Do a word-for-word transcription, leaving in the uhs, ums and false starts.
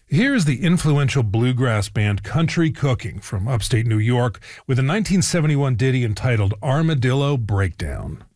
Here's the influential bluegrass band Country Cooking from upstate New York with a nineteen seventy-one ditty entitled Armadillo Breakdown.